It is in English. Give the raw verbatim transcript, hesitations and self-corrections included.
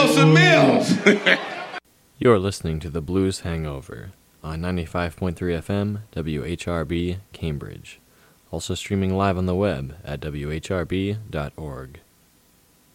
Wilson Mills. You're listening to The Blues Hangover on ninety-five point three F M, W H R B, Cambridge. Also streaming live on the web at W H R B dot org.